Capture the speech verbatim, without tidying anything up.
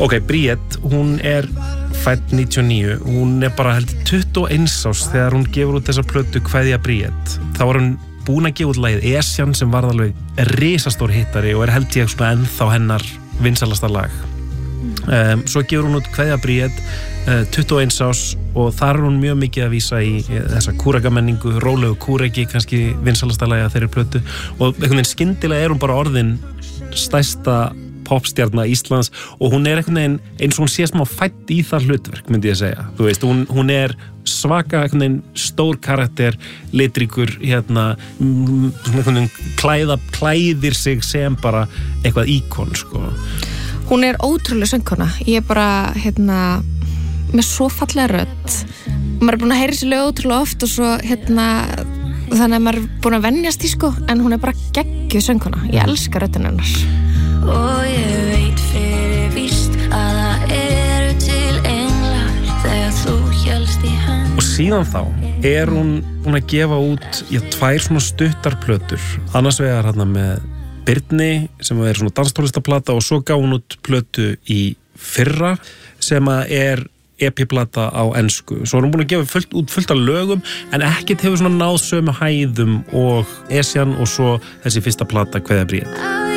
Ok, Bríet, hún er fædd níutíu og níu, hún er bara held tuttugu og eins árs þegar hún gefur út þessa plötu Kveðja Bríet. Þá var hún búin að gefa út lagið Esjan sem varð alveg risastór hittari og er held ég svona ennþá hennar vinsalasta lag. Um, svo gefur hún út Kveðja Bríet uh, tuttugu og eins árs og þar er hún mjög mikið að vísa í þessa kúrekamenningu, rólegu kúreki, kannski vinsalasta lagið að þeirri plötu og einhvern veginn skyndilega er hún bara orðin stærsta popstjarna Íslands og hún er einhvern veginn eins og hún sé smá fædd í það hlutverk, myndi ég segja. Þú veist, hún, hún er svaka einhvern veginn stór karakter, litríkur, hérna, einhvern veginn klæða, klæðir sig sem bara eitthvað íkon, sko. Hún er ótrúlega söngkona. Ég er bara, hérna, með svo fallega rödd. Maður er búin að heyra sér lög ótrúlega oft og svo, hérna, þannig að maður er búin að venjast í, sko, en hún er bara geggjuð söngkona. Ég elska röddina hennar. Og ég veit fyrir víst að það eru til englar þegar þú hélst í hönd. Og síðan þá er hún búin að gefa út já, tvær svona stuttar plötur. Annars vegar hérna með Birni sem er svona danstónlistaplata og svo gaf hún út plötu í fyrra sem að er E P-plata á ensku. Svo er hún búin að gefa fullt, út fullt af lögum en ekkert hefur svona náð sömu hæðum og Esjan og svo þessi fyrsta plata Kveðja Bríet.